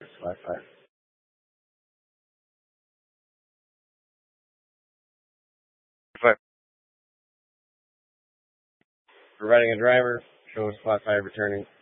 Flat 5. But providing a driver, shows flat 5 returning.